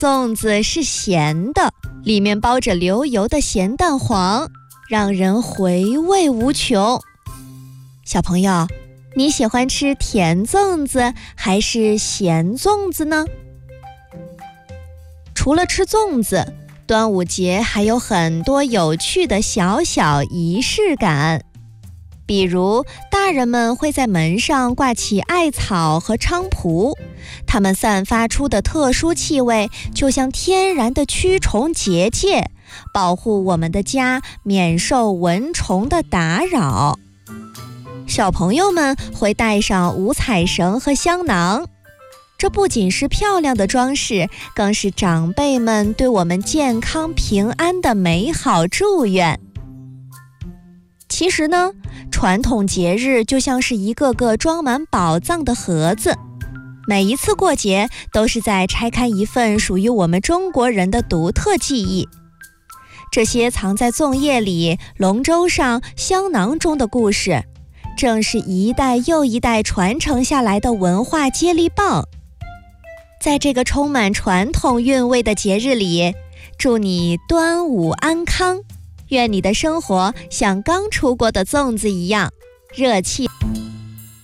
粽子是咸的，里面包着流油的咸蛋黄，让人回味无穷。小朋友，你喜欢吃甜粽子还是咸粽子呢？除了吃粽子，端午节还有很多有趣的小小仪式感。比如，大人们会在门上挂起艾草和菖蒲，它们散发出的特殊气味就像天然的驱虫结界，保护我们的家免受蚊虫的打扰。小朋友们会带上五彩绳和香囊，这不仅是漂亮的装饰，更是长辈们对我们健康平安的美好祝愿。其实呢，传统节日就像是一个个装满宝藏的盒子，每一次过节都是在拆开一份属于我们中国人的独特记忆。这些藏在粽叶里、龙舟上、香囊中的故事，正是一代又一代传承下来的文化接力棒。在这个充满传统韵味的节日里，祝你端午安康，愿你的生活像刚出锅的粽子一样热气。